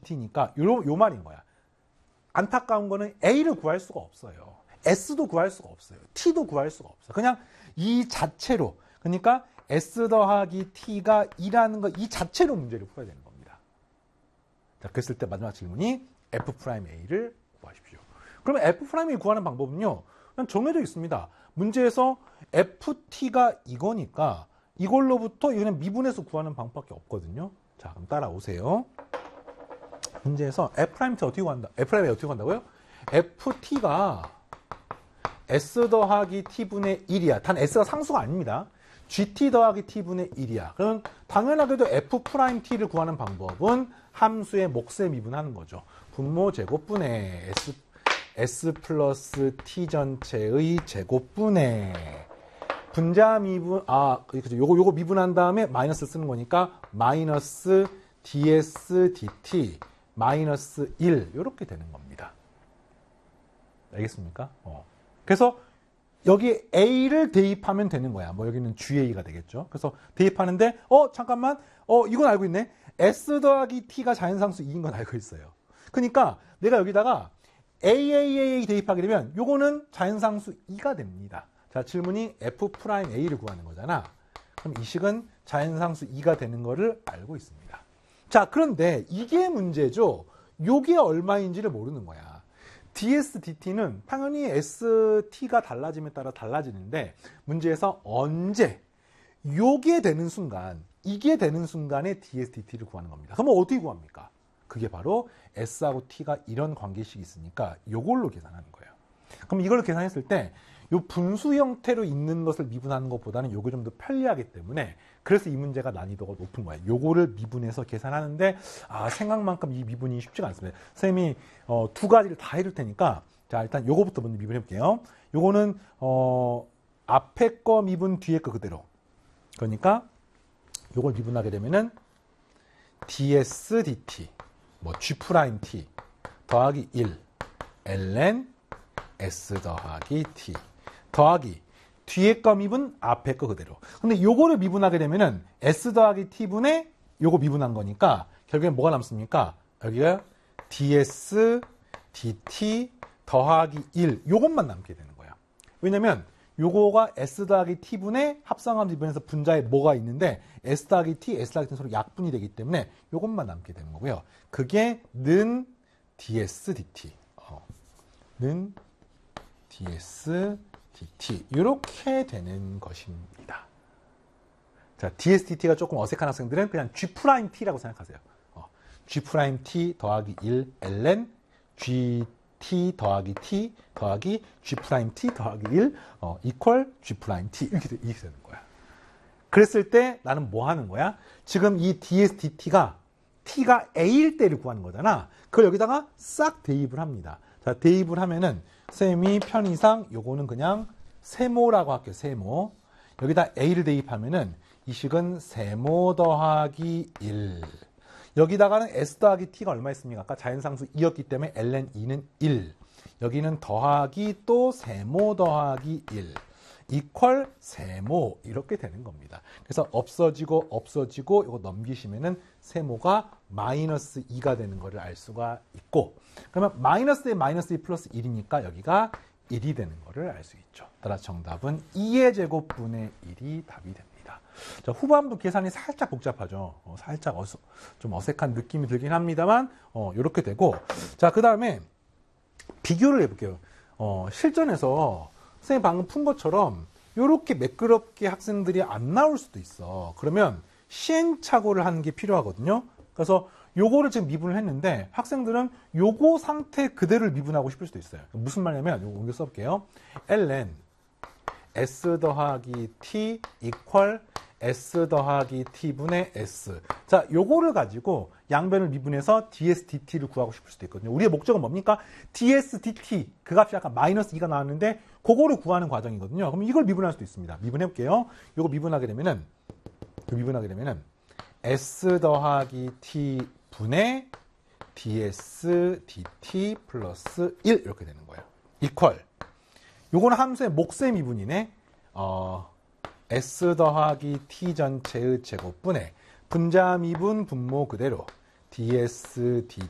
dt니까 요 말인 거야. 안타까운 거는 a를 구할 수가 없어요. s도 구할 수가 없어요. t도 구할 수가 없어요. 그냥 이 자체로, 그러니까 s 더하기 t가 2라는 거 이 자체로 문제를 풀어야 되는 겁니다. 자, 그랬을 때 마지막 질문이 f'a를 구하십시오. 그러면 f'a를 구하는 방법은요, 그냥 정해져 있습니다. 문제에서 ft가 이거니까 이걸로부터 그냥 미분해서 구하는 방법밖에 없거든요. 자, 그럼 따라오세요. 문제에서 f't 어떻게 구한다? f'a를 어떻게 구한다고요? ft가 s 더하기 t분의 1이야. 단 s가 상수가 아닙니다. gt 더하기 t분의 1이야. 그럼 당연하게도 f't를 구하는 방법은 함수의 몫에 미분하는 거죠. 분모 제곱분의 s 플러스 t 전체의 제곱분의 분자 미분, 그죠. 요거 미분한 다음에 마이너스 쓰는 거니까 마이너스 ds dt 마이너스 1 이렇게 되는 겁니다. 알겠습니까? 그래서 여기 a를 대입하면 되는 거야. 뭐 여기는 ga가 되겠죠. 그래서 대입하는데 잠깐만 이건 알고 있네. s 더하기 t가 자연상수 2인 건 알고 있어요. 그러니까 내가 여기다가 aaa 대입하게 되면 요거는 자연상수 2가 됩니다. 자, 질문이 f'a를 구하는 거잖아. 그럼 이 식은 자연상수 2가 되는 거를 알고 있습니다. 자, 그런데 이게 문제죠. 요게 얼마인지를 모르는 거야. ds, dt는 당연히 st가 달라짐에 따라 달라지는데 문제에서 언제 요게 되는 순간, 이게 되는 순간에 ds, dt를 구하는 겁니다. 그러면 어떻게 구합니까? 그게 바로 s하고 t가 이런 관계식이 있으니까 요걸로 계산하는 거예요. 그럼 이걸 계산했을 때 요 분수 형태로 있는 것을 미분하는 것보다는 요게 좀 더 편리하기 때문에 그래서 이 문제가 난이도가 높은 거예요. 요거를 미분해서 계산하는데 생각만큼 이 미분이 쉽지가 않습니다. 선생님이 두 가지를 다 해줄 테니까 자, 일단 요거부터 먼저 미분해 볼게요. 요거는 앞에 거 미분 뒤에 거 그대로. 그러니까 요걸 미분하게 되면은 ds dt 뭐 g't 더하기 1 ln s 더하기 t 더하기 뒤에 거 미분 앞에 거 그대로. 근데 요거를 미분하게 되면은 s 더하기 t분의 요거 미분한 거니까 결국엔 뭐가 남습니까? 여기가 ds dt 더하기 1 요것만 남게 되는 거야. 왜냐면 요거가 s 더하기 t분의 합성함 미분에서 분자에 뭐가 있는데 s 더하기 t, s 더하기 t는 서로 약분이 되기 때문에 요것만 남게 되는 거고요. 그게 는 ds dt 는 ds dt 이렇게 되는 것입니다. 자, ds dt가 조금 어색한 학생들은 그냥 g't라고 생각하세요. g't 더하기 1 ln gt 더하기 t 더하기 g't 더하기 1 equal g't 이렇게 되는 거야. 그랬을 때 나는 뭐 하는 거야? 지금 이 ds dt가 t가 a일 때를 구하는 거잖아. 그걸 여기다가 싹 대입을 합니다. 자, 대입을 하면은 쌤이 편의상 요거는 그냥 세모라고 할게요. 세모. 여기다 a를 대입하면은 이 식은 세모 더하기 1. 여기다가는 s 더하기 t가 얼마 있습니까? 아까 자연상수 2였기 때문에 ln 2는 1. 여기는 더하기 또 세모 더하기 1. 이퀄 세모 이렇게 되는 겁니다. 그래서 없어지고 이거 넘기시면은 세모가 마이너스 2가 되는 것을 알 수가 있고, 그러면 마이너스에 마이너스 2 플러스 1이니까 여기가 1이 되는 것을 알 수 있죠. 따라서 정답은 2의 제곱분의 1이 답이 됩니다. 자, 후반부 계산이 살짝 복잡하죠. 살짝 좀 어색한 느낌이 들긴 합니다만 이렇게 되고, 자, 그 다음에 비교를 해볼게요. 실전에서 선생님 방금 푼 것처럼 이렇게 매끄럽게 학생들이 안 나올 수도 있어. 그러면 시행착오를 하는 게 필요하거든요. 그래서 요거를 지금 미분을 했는데 학생들은 요거 상태 그대로를 미분하고 싶을 수도 있어요. 무슨 말이냐면 요거 옮겨 써볼게요. ln s 더하기 t equal s 더하기 t분의 s. 자, 요거를 가지고 양변을 미분해서 ds dt를 구하고 싶을 수도 있거든요. 우리의 목적은 뭡니까? ds dt 그 값이 아까 마이너스 2가 나왔는데 그거를 구하는 과정이거든요. 그럼 이걸 미분할 수도 있습니다. 미분해 볼게요. 요거 미분하게 되면은 s 더하기 t 분의 ds dt 플러스 1 이렇게 되는 거예요. 이퀄. 요거는 함수의 몫의 미분이네. s 더하기 t 전체의 제곱분의 분자 미분 분모 그대로 ds dt